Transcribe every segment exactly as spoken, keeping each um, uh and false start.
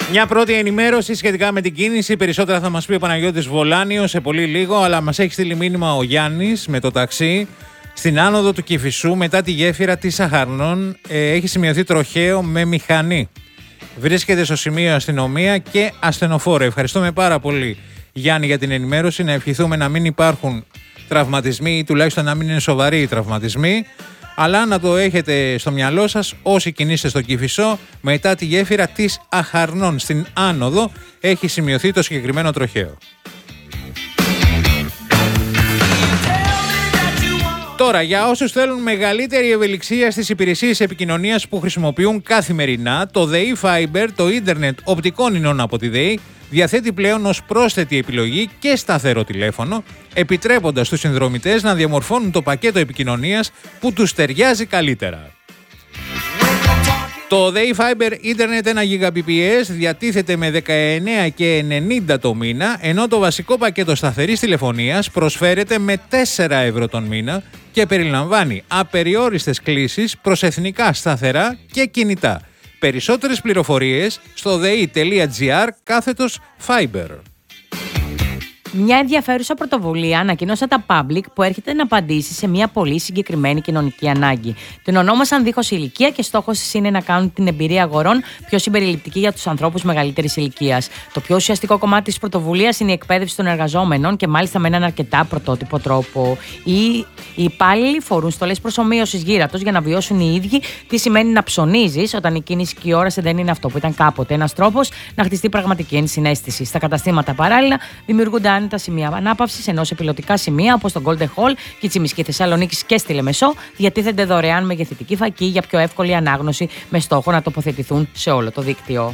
Μια πρώτη ενημέρωση σχετικά με την κίνηση. Περισσότερα θα μας πει ο Παναγιώτης Βολάνιος σε πολύ λίγο, αλλά μας έχει στείλει μήνυμα ο Γιάννης με το ταξί. Στην άνοδο του Κηφισού, μετά τη γέφυρα της Αχαρνών, ε, έχει σημειωθεί τροχαίο με μηχανή. Βρίσκεται στο σημείο αστυνομία και ασθενοφόρο. Ευχαριστούμε πάρα πολύ, Γιάννη, για την ενημέρωση. Να ευχηθούμε να μην υπάρχουν τραυματισμοί ή τουλάχιστον να μην είναι σοβαροί οι τραυματισμοί. Αλλά να το έχετε στο μυαλό σας όσοι κινείστε στο Κηφισό, μετά τη γέφυρα της Αχαρνών στην άνοδο έχει σημειωθεί το συγκεκριμένο τροχαίο. Τώρα, για όσους θέλουν μεγαλύτερη ευελιξία στις υπηρεσίες επικοινωνίας που χρησιμοποιούν καθημερινά, το ΔΕΗ Fiber, το ίντερνετ οπτικών ινών από τη ΔΕΗ, διαθέτει πλέον ως πρόσθετη επιλογή και σταθερό τηλέφωνο, επιτρέποντας στους συνδρομητές να διαμορφώνουν το πακέτο επικοινωνίας που τους ταιριάζει καλύτερα. Το ΔΕΗ Fiber Internet ένα γιγαμπιτ διατίθεται με δεκαεννέα και ενενήντα το μήνα, ενώ το βασικό πακέτο σταθερής τηλεφωνίας προσφέρεται με τέσσερα ευρώ τον μήνα και περιλαμβάνει απεριόριστες κλήσεις προς εθνικά σταθερά και κινητά. Περισσότερες πληροφορίες στο dei.gr κάθετος Fiber. Μια ενδιαφέρουσα πρωτοβουλία ανακοίνωσε τα Public που έρχεται να απαντήσει σε μια πολύ συγκεκριμένη κοινωνική ανάγκη. Την ονόμασαν δίχως ηλικία και στόχος της είναι να κάνουν την εμπειρία αγορών πιο συμπεριληπτική για τους ανθρώπους μεγαλύτερης ηλικίας. Το πιο ουσιαστικό κομμάτι της πρωτοβουλίας είναι η εκπαίδευση των εργαζόμενων και μάλιστα με έναν αρκετά πρωτότυπο τρόπο. Οι, οι υπάλληλοι φορούν στολές προσομοίωσης γύρατος για να βιώσουν οι ίδιοι τι σημαίνει να ψωνίζεις όταν η κίνηση και η όραση δεν είναι αυτό που ήταν κάποτε. Ένας τρόπος να χτιστεί πραγματική ενσυναίσθηση. Στα καταστήματα παράλληλα δημιουργούνται τα σημεία ανάπαυσης, ενώ σε πιλωτικά σημεία όπως το Golden Hall, Κιτσιμισκή Θεσσαλονίκης και στη Λεμεσό διατίθενται δωρεάν μεγεθυντική φακή για πιο εύκολη ανάγνωση με στόχο να τοποθετηθούν σε όλο το δίκτυο.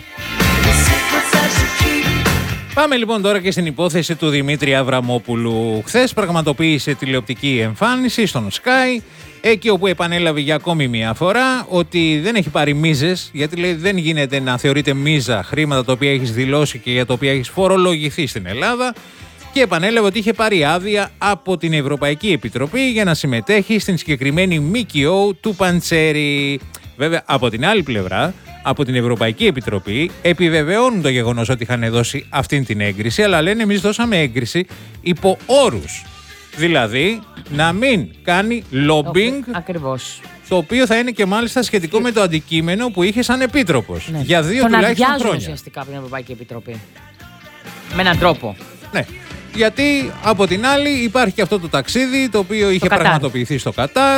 Πάμε λοιπόν τώρα και στην υπόθεση του Δημήτρη Αβραμόπουλου. Χθες πραγματοποίησε τηλεοπτική εμφάνιση στον Sky, εκεί όπου επανέλαβε για ακόμη μια φορά ότι δεν έχει πάρει μίζες, γιατί λέει δεν γίνεται να θεωρείται μίζα χρήματα τα οποία έχεις δηλώσει και για τα οποία έχεις φορολογηθεί στην Ελλάδα, και επανέλαβε ότι είχε πάρει άδεια από την Ευρωπαϊκή Επιτροπή για να συμμετέχει στην συγκεκριμένη ΜΚΟ του Παντσέρι. Βέβαια, από την άλλη πλευρά, από την Ευρωπαϊκή Επιτροπή επιβεβαιώνουν το γεγονός ότι είχαν δώσει αυτήν την έγκριση, αλλά λένε εμείς δώσαμε έγκριση υπό όρους. Δηλαδή, να μην κάνει lobbying, ακριβώς. Το οποίο θα είναι και μάλιστα σχετικό με το αντικείμενο που είχε σαν επίτροπος. Ναι. Για δύο Τον τουλάχιστον αδειάζουν χρόνια. Ουσιαστικά από την Ευρωπαϊκή Επιτροπή. Με έναν τρόπο. Ναι. Γιατί από την άλλη υπάρχει και αυτό το ταξίδι το οποίο είχε το πραγματοποιηθεί στο Κατάρ.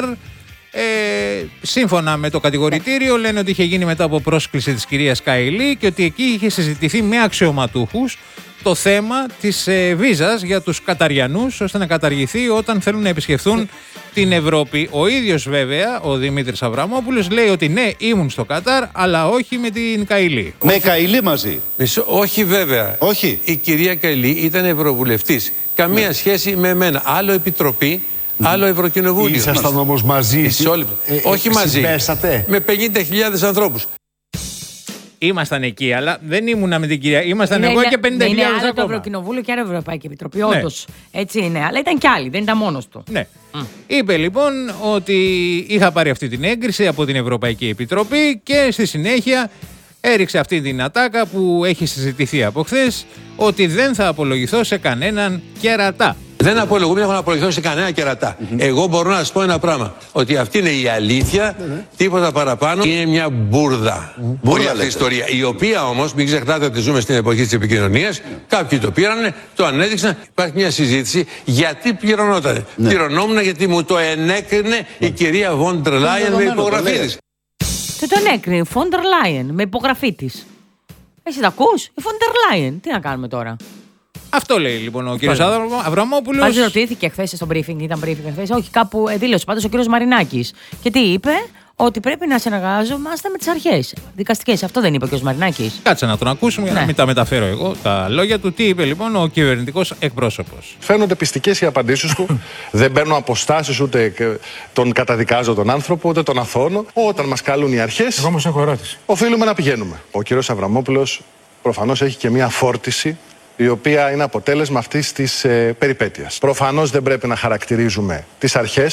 Ε, σύμφωνα με το κατηγορητήριο λένε ότι είχε γίνει μετά από πρόσκληση της κυρίας Καηλή και ότι εκεί είχε συζητηθεί με αξιωματούχους το θέμα της ε, βίζας για τους Καταριανούς, ώστε να καταργηθεί όταν θέλουν να επισκεφθούν την Ευρώπη. Ο ίδιος βέβαια, ο Δημήτρης Αβραμόπουλος, λέει ότι ναι, ήμουν στο Κατάρ, αλλά όχι με την Καηλή. Με Καηλή μαζί. Όχι βέβαια. Όχι. Η κυρία Καηλή ήταν ευρωβουλευτής. Καμία ναι. σχέση με εμένα. Άλλο επιτροπή, άλλο Ευρωκοινοβούλιο. Ήσασταν όμως μαζί. Όλοι... Ε, όχι μαζί. Συμπέσατε. Με πενήντα χιλιάδες ανθρώπους. Ήμασταν εκεί, αλλά δεν ήμουνα με την κυρία. Ήμασταν εγώ και πενήντα χιλιάδες ακόμα. Είναι άλλο το Ευρωκοινοβούλιο και άλλο Ευρωπαϊκή Επιτροπή. Ναι. Όντως. Έτσι είναι. Αλλά ήταν κι άλλοι, δεν ήταν μόνος του. Ναι. Mm. Είπε λοιπόν ότι είχα πάρει αυτή την έγκριση από την Ευρωπαϊκή Επιτροπή και στη συνέχεια έριξε αυτή την ατάκα που έχει συζητηθεί από χθες, ότι δεν θα απολογηθώ σε κανέναν κερατά. Δεν απολογούμε, δεν έχω να απολογηθώ σε κανένα κερατά. Mm-hmm. Εγώ μπορώ να σας πω ένα πράγμα. Ότι αυτή είναι η αλήθεια, mm-hmm. τίποτα παραπάνω. Είναι μια μπουρδα. Mm-hmm. Μπουρδα αυτή η ιστορία. Η οποία όμως, μην ξεχνάτε ότι ζούμε στην εποχή της επικοινωνίας. Mm-hmm. Κάποιοι το πήρανε, το ανέδειξαν. Υπάρχει μια συζήτηση γιατί πληρωνότανε. Mm-hmm. Πληρωνόμουν γιατί μου το ενέκρινε mm-hmm. η κυρία Βόντερ Λάιεν με υπογραφή της. Τι τον έκρινε, η Βόντερ Λάιεν με υπογραφή της. Εσύ τα ακούς, η Βόντερ Λάιεν. Τι να κάνουμε τώρα. Αυτό λέει λοιπόν ο κύριος Αβραμόπουλος. Πάλι ρωτήθηκε χθες στο briefing, ήταν briefing χθες. Όχι, κάπου δήλωσε πάντως ο κύριος Μαρινάκης. Και τι είπε, ότι πρέπει να συνεργάζομαστε με τις αρχές δικαστικές. Αυτό δεν είπε ο κύριος Μαρινάκης. Κάτσε να τον ακούσουμε, ναι. Για να μην τα μεταφέρω εγώ τα λόγια του. Τι είπε λοιπόν ο κυβερνητικός εκπρόσωπος. Φαίνονται πιστικές οι απαντήσεις του. Δεν παίρνω αποστάσεις, ούτε τον καταδικάζω τον άνθρωπο, ούτε τον αθώνω. Όταν μας καλούν οι αρχές, εγώ όμως έχω ερώτηση. Οφείλουμε να πηγαίνουμε. Ο κύριος Αβραμόπουλος προφανώς έχει και μία φόρτιση, η οποία είναι αποτέλεσμα αυτής της ε, περιπέτειας. Προφανώς δεν πρέπει να χαρακτηρίζουμε τις αρχές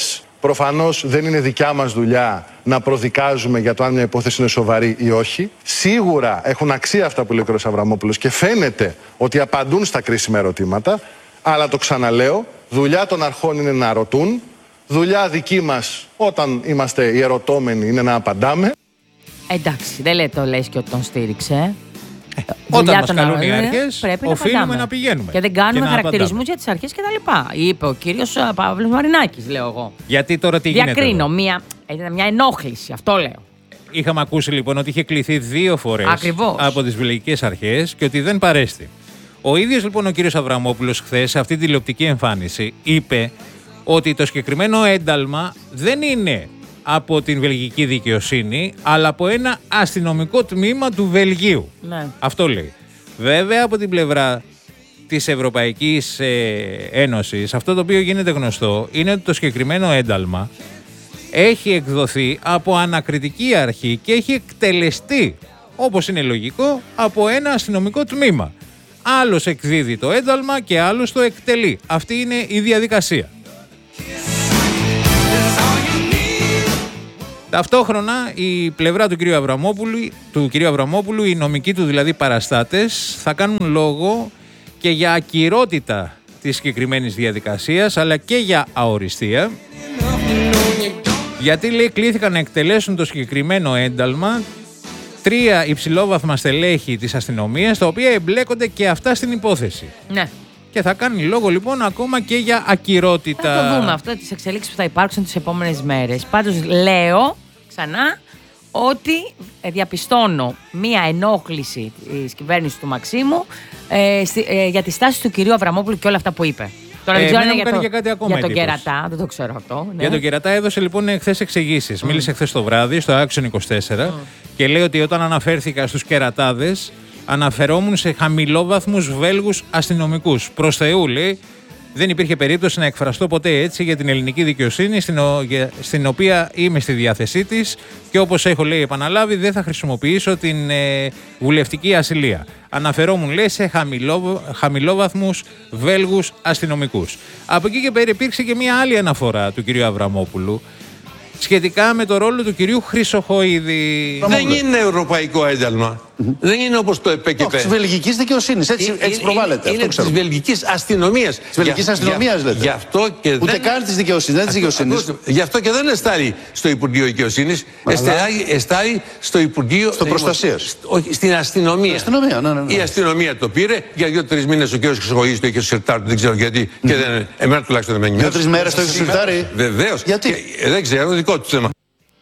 Προφανώς δεν είναι δικιά μας δουλειά να προδικάζουμε για το αν μια υπόθεση είναι σοβαρή ή όχι. Σίγουρα έχουν αξία αυτά που λέει ο κ. Αβραμόπουλος και φαίνεται ότι απαντούν στα κρίσιμα ερωτήματα. Αλλά το ξαναλέω, δουλειά των αρχών είναι να ρωτούν. Δουλειά δική μας, όταν είμαστε οι ερωτώμενοι, είναι να απαντάμε. Εντάξει, δεν λέει το λες και ότι τον στήριξε. Όταν μας καλούν οι αρχές, οφείλουμε να, να πηγαίνουμε. Και δεν κάνουμε χαρακτηρισμούς για τις αρχές κτλ. Είπε ο κύριος Παύλος Μαρινάκης, λέω εγώ. Γιατί τώρα τι γίνεται? Διακρίνω, μια, μια ενόχληση, αυτό λέω. Είχαμε ακούσει λοιπόν ότι είχε κληθεί δύο φορές από τις βελγικές αρχές και ότι δεν παρέστη. Ο ίδιος λοιπόν ο κύριος Αβραμόπουλος χθες σε αυτή τη τηλεοπτική εμφάνιση είπε ότι το συγκεκριμένο ένταλμα δεν είναι από την βελγική δικαιοσύνη, αλλά από ένα αστυνομικό τμήμα του Βελγίου. Ναι. Αυτό λέει. Βέβαια, από την πλευρά της Ευρωπαϊκής ε, Ένωσης, αυτό το οποίο γίνεται γνωστό είναι ότι το συγκεκριμένο ένταλμα έχει εκδοθεί από ανακριτική αρχή και έχει εκτελεστεί, όπως είναι λογικό, από ένα αστυνομικό τμήμα. Άλλος εκδίδει το ένταλμα και άλλος το εκτελεί. Αυτή είναι η διαδικασία. Ταυτόχρονα η πλευρά του κυρίου Αβραμόπουλου, του κυρίου Αβραμόπουλου, οι νομικοί του δηλαδή παραστάτες, θα κάνουν λόγο και για ακυρότητα της συγκεκριμένης διαδικασίας, αλλά και για αοριστία. Γιατί λέει κλήθηκαν να εκτελέσουν το συγκεκριμένο ένταλμα τρία υψηλόβαθμα στελέχη της αστυνομίας, τα οποία εμπλέκονται και αυτά στην υπόθεση. Ναι. Και θα κάνει λόγο λοιπόν ακόμα και για ακυρότητα. Θα το δούμε αυτό, τις εξελίξεις που θα υπάρξουν τις επόμενες μέρες. Πάντως λέω ξανά ότι διαπιστώνω μία ενόχληση της κυβέρνησης του Μαξίμου ε, στη, ε, για τη στάση του κυρίου Αβραμόπουλου και όλα αυτά που είπε. Τώρα δεν ε, ξέρω για, το, για, κάτι ακόμα για τον εντύπωση. Κερατά, δεν το ξέρω αυτό. Ναι. Για τον Κερατά έδωσε λοιπόν χθες εξηγήσεις. Mm. Μίλησε χθες το βράδυ στο Action είκοσι τέσσερα mm. και λέει ότι όταν αναφέρθηκα στους κερατάδες, αναφερόμουν σε χαμηλόβαθμους Βέλγους αστυνομικούς. Προς Θεού, λέει, δεν υπήρχε περίπτωση να εκφραστώ ποτέ έτσι για την ελληνική δικαιοσύνη, στην, ο, για, στην οποία είμαι στη διάθεσή της και όπως έχω, λέει, επαναλάβει, δεν θα χρησιμοποιήσω την ε, βουλευτική ασυλία. Αναφερόμουν, λέει, σε χαμηλό, χαμηλόβαθμους Βέλγους αστυνομικούς. Από εκεί και πέρα υπήρξε και μια άλλη αναφορά του κυρίου Αβραμόπουλου σχετικά με το ρόλο του κυρίου Χρυσοχοΐδη. Δεν είναι ευρωπαϊκό ένταλμα. Mm-hmm. Δεν είναι όπως το ΕΠΕΚΕΠΕ. Της βελγικής δικαιοσύνης, έτσι, έτσι προβάλλεται. Είναι της βελγικής αστυνομίας. Της βελγικής αστυνομίας, λέτε. Γι' αυτό και Ούτε δεν... καν της δικαιοσύνης, δεν της δικαιοσύνης. Γι' αυτό και δεν εστάρει στο Υπουργείο Δικαιοσύνης, εστάρει στο Υπουργείο... Στο προστασίας. Όχι, στην αστυνομία. Αστυνομία, ναι, ναι, ναι. Η αστυνομία το πήρε, για δύο-τρεις μήνες ο κ. Χρυσοχοΐδης το είχε στο σιρτάρι του, δεν ξέρω γιατί. Mm. Και δεν, εμένα τουλάχιστον δεν με νοιάζει. Δύο-τρεις μέρες το είχε στο σιρτάρι. Βεβαίως. Γιατί? Και, δεν ξέρω, δικό του θέμα.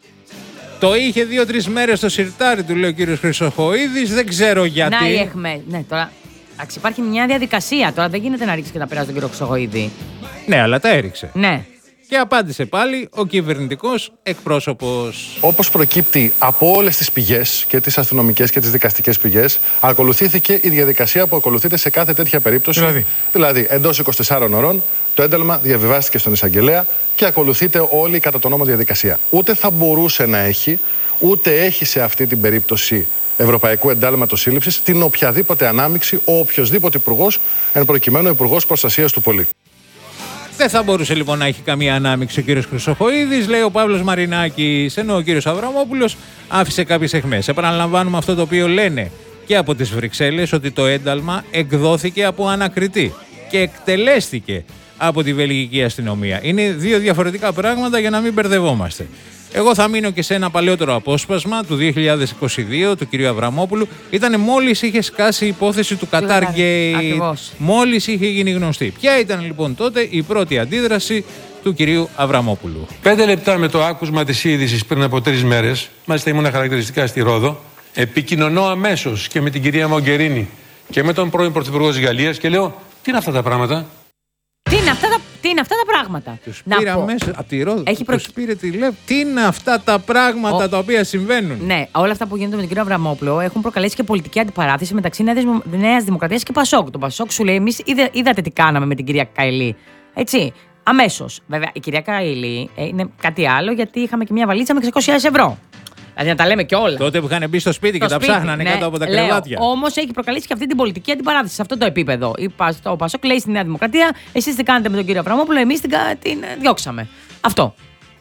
Το είχε δύο-τρεις μέρες στο σιρτάρι του, λέει ο κύριος Χρυσοχοΐδης, δεν ξέρω γιατί. Να η ΕΧΜΕ. Ναι, τώρα. Εντάξει, υπάρχει μια διαδικασία. Τώρα δεν γίνεται να ρίξει και να περάσει τον κύριο Χρυσοχοΐδη. Ναι, αλλά τα έριξε. Ναι. Και απάντησε πάλι ο κυβερνητικός εκπρόσωπος. Όπως προκύπτει από όλες τις πηγές, και τις αστυνομικές και τις δικαστικές πηγές, ακολουθήθηκε η διαδικασία που ακολουθείται σε κάθε τέτοια περίπτωση. Δηλαδή, δηλαδή εντός είκοσι τεσσάρων ωρών το ένταλμα διαβιβάστηκε στον εισαγγελέα και ακολουθείται όλη η κατά τον νόμο διαδικασία. Ούτε θα μπορούσε να έχει, ούτε έχει σε αυτή την περίπτωση Ευρωπαϊκού Εντάλματος Σύλληψης την οποιαδήποτε ανάμειξη ο οποιοσδήποτε υπουργός, εν προκειμένου ο Υπουργός Προστασίας του Πολίτη. Δεν θα μπορούσε λοιπόν να έχει καμία ανάμειξη ο κύριος Χρυσοχοΐδης, λέει ο Παύλος Μαρινάκης, ενώ ο κύριος Αβραμόπουλος άφησε κάποιες αιχμές. Επαναλαμβάνουμε αυτό το οποίο λένε και από τις Βρυξέλλες, ότι το ένταλμα εκδόθηκε από ανακριτή και εκτελέστηκε από τη βελγική αστυνομία. Είναι δύο διαφορετικά πράγματα για να μην μπερδευόμαστε. Εγώ θα μείνω και σε ένα παλαιότερο απόσπασμα του δύο χιλιάδες είκοσι δύο του κυρίου Αβραμόπουλου. Ήταν μόλις είχε σκάσει η υπόθεση του Qatar Gate. Μόλις είχε γίνει γνωστή. Ποια ήταν λοιπόν τότε η πρώτη αντίδραση του κυρίου Αβραμόπουλου? Πέντε λεπτά με το άκουσμα της είδησης πριν από τρεις μέρες, μάλιστα ήμουν χαρακτηριστικά στη Ρόδο, επικοινωνώ αμέσως και με την κυρία Μογκερίνη και με τον πρώην Πρωθυπουργό της Γαλλίας και λέω: τι είναι αυτά τα πράγματα? Τι είναι αυτά τα, τι είναι αυτά τα πράγματα? Τους πήρα μέσα από τη Ρόδο. Έχει προ... Τους πήρε τηλέφωνο. Τι είναι αυτά τα πράγματα Ο... τα οποία συμβαίνουν? Ναι, όλα αυτά που γίνονται με τον κύριο Αβραμόπουλο έχουν προκαλέσει και πολιτική αντιπαράθεση μεταξύ Νέας Δημοκρατίας και Πασόκ. Το Πασόκ σου λέει: εμείς είδα, είδατε τι κάναμε με την κυρία Καηλή. Έτσι. Αμέσως. Βέβαια, η κυρία Καηλή είναι κάτι άλλο, γιατί είχαμε και μια βαλίτσα με εξακόσιες χιλιάδες ευρώ. Δηλαδή να τα λέμε και όλα. Τότε που είχαν μπει στο σπίτι το και σπίτι, τα ψάχνανε, ναι, κάτω από τα κρεβάτια. Όμως έχει προκαλέσει και αυτή την πολιτική αντιπαράθεση σε αυτό το επίπεδο. Ο Πασόκ λέει στη Νέα Δημοκρατία: εσείς τι κάνετε με τον κύριο Αβραμόπουλο, εμείς την, την διώξαμε. Αυτό.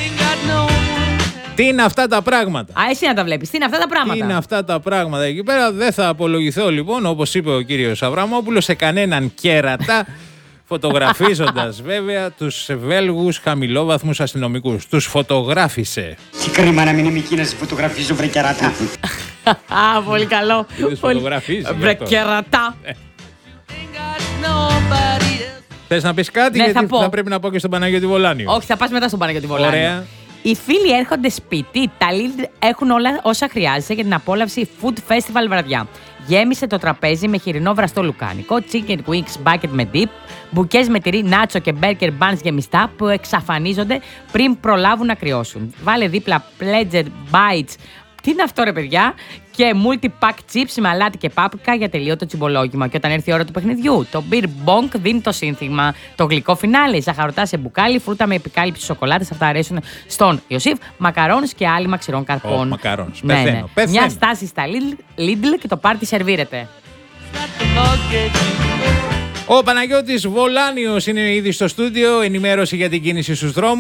Τι είναι αυτά τα πράγματα. Α, εσύ να τα βλέπεις. Τι είναι αυτά τα πράγματα. Τι είναι αυτά τα πράγματα εκεί πέρα. Δεν θα απολογηθώ λοιπόν, όπως είπε ο κύριος Αβραμόπουλος, σε κανέναν κέρατα, φωτογραφίζοντας βέβαια τους Βέλγους χαμηλόβαθμους αστυνομικούς. Τους φωτογράφησε. Τι κρίμα να μην είμαι εκεί να σε φωτογραφίζω, βρε κερατά. Α, πολύ καλό. Τους φωτογραφίζει. Βρε κερατά. Θες να πεις κάτι, Ναι, γιατί θα θα, πω. πρέπει να πω και στον Παναγιώτη Βολάνιο. Όχι, θα πας μετά στον Παναγιώτη Βολάνιο. Ωραία. Οι φίλοι έρχονται σπίτι, τα Lidl έχουν όλα όσα χρειάζεσαι για την απόλαυση Food Festival βραδιά. Γέμισε το τραπέζι με χοιρινό βραστό λουκάνικο, chicken wings bucket με dip, μπουκές με τυρί, νάτσο και burger buns γεμιστά που εξαφανίζονται πριν προλάβουν να κρυώσουν. Βάλε δίπλα Pledger Bites. Τι είναι αυτό ρε παιδιά, και multi-pack chips με αλάτι και πάπρικα για τελείωτο τσιμπολόγημα. Και όταν έρθει η ώρα του παιχνιδιού, το Beer Bonk δίνει το σύνθημα. Το γλυκό φινάλε, ζαχαρωτά σε μπουκάλι, φρούτα με επικάλυψη σοκολάτες, αυτά αρέσουν στον Ιωσήφ, μακαρόνες και άλυμα ξηρών καρπών. Ω, μακαρόνες. Ναι, Πεθαίνω, ναι. πεθαίνω. Μια στάση στα Lidl και το πάρτι σερβίρεται. Ο Παναγιώτης Βολάνιος είναι ήδη στο στούντιο, ενημέρωση για την κίνηση στους δρόμους.